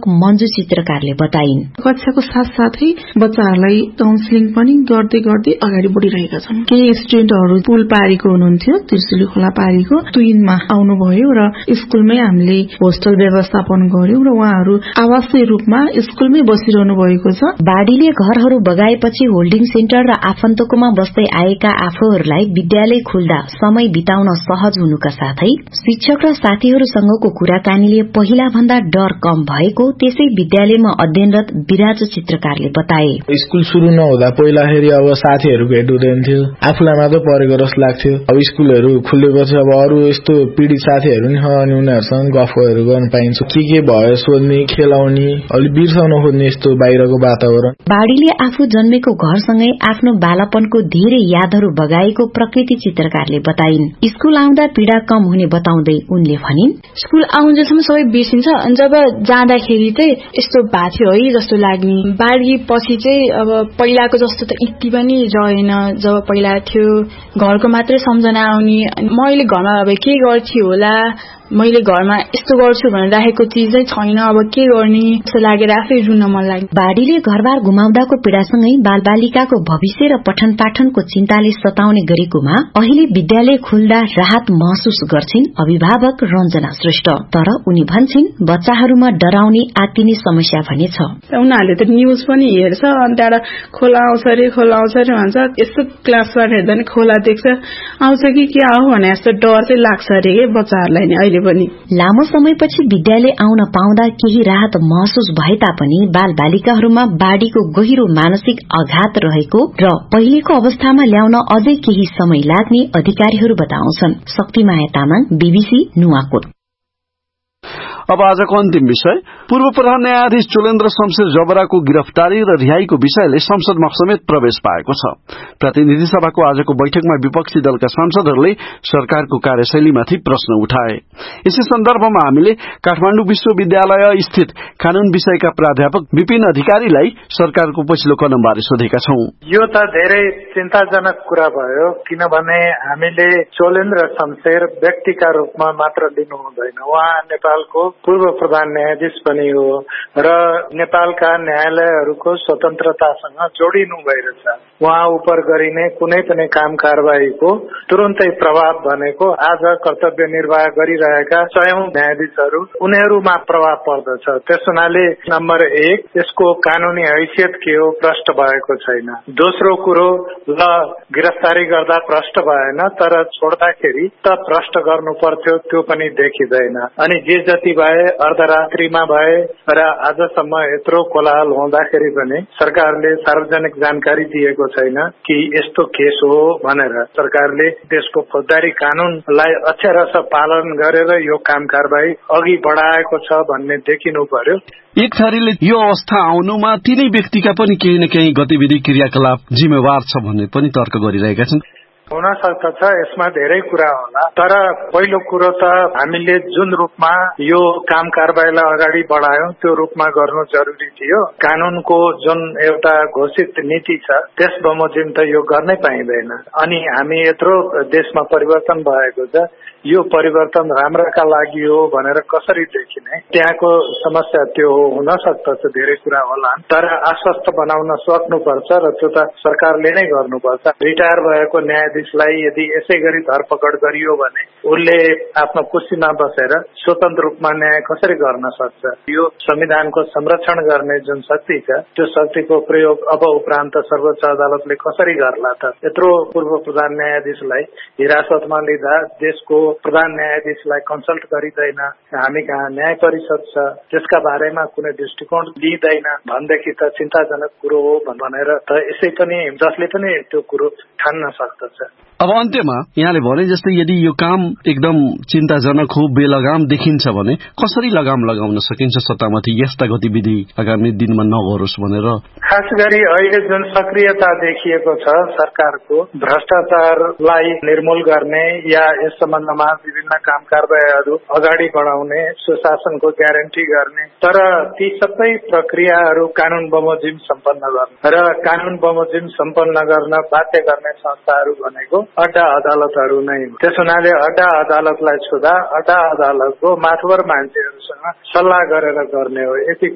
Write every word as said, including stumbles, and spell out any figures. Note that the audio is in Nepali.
मञ्जु चित्रकारले बताइन्। कक्षाको साथसाथै बच्चाहरूलाई काउन्सिलिङ पनि गर्दै गर्दै अगाडि बढिरहेका छन्। केही स्टुडेन्टहरू पुल पारीको हुनुहुन्थ्यो, त्रिशुली खोला पारीको तुइनमा आउनुभयो र स्कुलमै हामीले होस्टल व्यवस्थापन गर्यौं र उहाँहरू आवासीय रूपमा स्कुलमै बसिरहनु भएको छ। बाढीले घरहरू बगाएपछि होल्डिङ सेन्टर र आफन्तकोमा बस्दै आएका आफूहरूलाई विद्यालय खुल्दा समय बिताउन सहज हुनुका साथै शिक्षक र साथीहरूसँगको कुराकानीले पहिला भन्दा डर कम भएको त्यसै विद्यालयमा अध्ययनरत विराज चित्रकारले बताए। स्कुल शुरू नहुँदा पहिलाखेरि अब साथीहरू भेट हुँदैनथ्यो, आफूलाई मात्र परेको जस्तो लाग्थ्यो। अब स्कुलहरू खुलेपछि अब अरू यस्तो पीडित साथीहरू नि अनि उनीहरूसँग गफहरू गर्न पाइन्छ, के के भयो सोध्ने, खेलाउने, अलि बिर्साउन खोज्ने यस्तो बाहिरको वातावरण। बाढीले आफू जन्मेको घरसँगै आफ्नो बालापनको धेरै यादहरू बगाएको प्रकृति चित्रकारले बताइन्। स्कुल आउँदा पीड़ा कम हुने बताउँदै उनले भनिन्, स्कुल आउँजेसम्म सबै बिर्सिन्छ, अनि जब जाँदाखेरि चाहिँ यस्तो भएको थियो है जस्तो लाग्ने। बाढी पछि चाहिँ अब पहिलाको जस्तो त इति पनि रहेन। जब पहिला थियो घरको मात्रै सम्झना आउने, मैले घरमा अब के गर्थ्यो होला, मैले घरमा यस्तो गर्छु भनेर राखेको चिज चाहिँ छैन, अब के गर्ने जस्तो लागेर आफै रुन मन लाग्यो। बाढीले घरबार गुमाउँदाको पीड़ासँगै बालबालिकाको भविष्य र पठन पाठनको चिन्ताले सताउने गरेकोमा अहिले विद्यालय खुल्दा राहत महसुस गर्छिन् अभिभावक रञ्जना श्रेष्ठ। तर उनी भन्छन् बच्चाहरूमा डराउने आत्तिने समस्या भने छ। उनीहरूले त न्यूज पनि हेर्छ, अनि त्यहाँबाट खोला आउँछ रे खोला आउँछ रे भन्छ, यस्तो क्लासबाट हेर्दा नि खोला देख्छ, आउँछ कि के आऊ भने जस्तो डर चाहिँ लाग्छ अरे के बच्चाहरूलाई नि। लामो समयपछि विद्यालय आउन पाउँदा केही राहत महसुस भए तापनि बाल बालिकाहरूमा बाढ़ीको गहिरो मानसिक आघात रहेको र पहिलेको अवस्थामा ल्याउन अझै केही समय लाग्ने अधिकारीहरू बताउँछन्। शक्तिमाया तामाङ, बीबीसी नुवाकोट। अब आजको अन्तिम विषय, पूर्व प्रधान न्यायाधीश चोलेन्द्र शमशेर जबराको गिरफ्तारी र रिहाईको विषयले संसदमा समेत प्रवेश पाएको छ। प्रतिनिधि सभाको आजको बैठकमा विपक्षी दलका सांसदहरूले सरकारको कार्यशैलीमाथि प्रश्न उठाए। यसै सन्दर्भमा हामीले काठमाडौँ विश्वविद्यालय स्थित कानून विषयका प्राध्यापक विपिन अधिकारीलाई सरकारको पछिल्लो कदमबारे सोधेका छौं। यो त धेरै चिन्ताजनक कुरा भयो, किनभने हामीले चोलेन्द्र शमशेर व्यक्तिका रूपमा मात्र लिनु हुँदैन। उहाँ नेपालको पूर्व प्रधान न्यायाधीश पनि हो र नेपालका न्यायालयहरूको स्वतन्त्रतासँग जोडिनु भइरहेछ। उहाँ उप गरिने कुनै पनि काम कारबाहीको तुरन्तै प्रभाव भनेको आज कर्तव्य निर्वाह गरिरहेका सयौं न्यायाधीशहरू उनीहरूमा प्रभाव पर्दछ। त्यस हुनाले नम्बर एक, यसको कानूनी हैसियत के हो प्रष्ट भएको छैन। दोस्रो कुरो, ल गिरफ्तारी गर्दा प्रष्ट भएन तर छोड्दाखेरि त प्रष्ट गर्नु पर्थ्यो, त्यो पनि देखिँदैन। अनि जे जति भए अर्धरात्रिमा भए र आजसम्म यत्रो कोलाहल हुँदाखेरि पनि सरकारले सार्वजनिक जानकारी दिएको छैन कि यस्तो केस हो भनेर। सरकारले देशको फौजदारी कानूनलाई अक्षरशः पालन गरेर यो काम कारबाही अघि बढाएको छ भन्ने देखिनु पर्यो। एक थरीले यो अवस्था आउनुमा तिनै व्यक्तिका पनि केही न केही गतिविधि क्रियाकलाप जिम्मेवार छ भन्ने पनि तर्क गरिरहेका छन्। हुन सक्दछ यसमा धेरै कुरा होला, तर पहिलो कुरो त हामीले जुन रूपमा यो काम कारबाहीलाई अगाडि बढायौं त्यो रूपमा गर्नु जरुरी थियो। कानूनको जुन एउटा घोषित नीति छ त्यस बमोजिम त यो गर्नै पाइँदैन। अनि हामी यत्रो देशमा परिवर्तन भएको छ, यो परिवर्तन राम्राका लागि हो भनेर कसरी देखिने, त्यहाँको समस्या त्यो हो। हुन सक्दछ धेरै कुरा होला, तर आश्वस्त बनाउन सक्नुपर्छ र त्यो त सरकारले नै गर्नुपर्छ। रिटायर भएको न्यायाधीशलाई यदि यसै गरी धरपकड गरियो भने उसले आफ्नो कुर्सीमा बसेर स्वतन्त्र रूपमा न्याय कसरी गर्न सक्छ? यो संविधानको संरक्षण गर्ने जुन शक्ति छ त्यो शक्तिको प्रयोग अब उपरान्त सर्वोच्च अदालतले कसरी गर्ला त? यत्रो पूर्व प्रधान न्यायाधीशलाई हिरासतमा लिँदा देशको प्रधान न्यायाधीशलाई कन्सल्ट गरिँदैन, हामी कहाँ न्याय परिषद छ त्यसका बारेमा कुनै दृष्टिकोण लिइँदैन भनेदेखि त चिन्ताजनक कुरो हो भनेर त यसै पनि जसले पनि त्यो कुरो ठान्न सक्दछ। अब अन्त्यमा यहाँले भने जस्तै यदि यो काम एकदम चिन्ताजनक हो, बेलगाम देखिन्छ भने कसरी लगाम लगाउन सकिन्छ सत्तामाथि यस्ता गतिविधि आगामी दिनमा नगरोस् भनेर? खास गरी अहिले जुन सक्रियता देखिएको छ सरकारको भ्रष्टाचारलाई निर्मूल गर्ने या यस सम्बन्धमा विभिन्न काम कारबाहीहरू अगाडि बढाउने, सुशासनको ग्यारेन्टी गर्ने, तर ती सबै प्रक्रियाहरू कानून बमोजिम सम्पन्न गर्ने र कानून बमोजिम सम्पन्न गर्न बाध्य गर्ने संस्थाहरू भनेको अड्डा अदालतहरू नै हो। त्यस हुनाले अड्डा अदालतलाई छुँदा अड्डा अदालतको माथवर मान्छेहरूसँग सल्लाह गरेर गर्ने हो। यति